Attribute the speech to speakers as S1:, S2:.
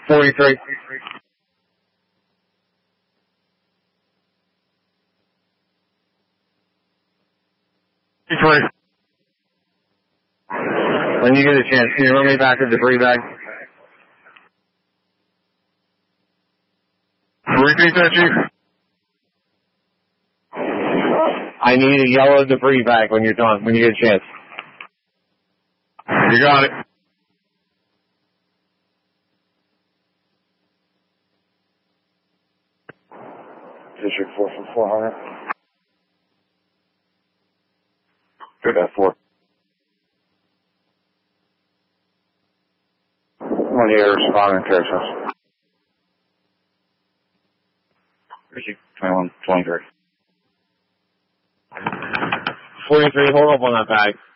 S1: 43. When you get a chance, can you run me back the debris bag?
S2: Repeat that, Chief.
S1: I need a yellow debris bag when you're done, when you get a chance.
S2: You got it.
S3: District 4 from 400.
S2: Good at 4.
S3: One here responding to us. 21, 23.
S1: 43, hold up on that bag.